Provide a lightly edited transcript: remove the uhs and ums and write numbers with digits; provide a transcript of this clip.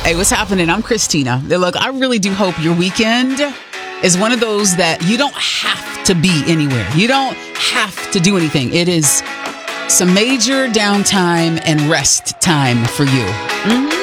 Hey, what's happening? I'm Christina. Look, I really do hope your weekend is one of those that you don't have to be anywhere. You don't have to do anything. It is some major downtime and rest time for you.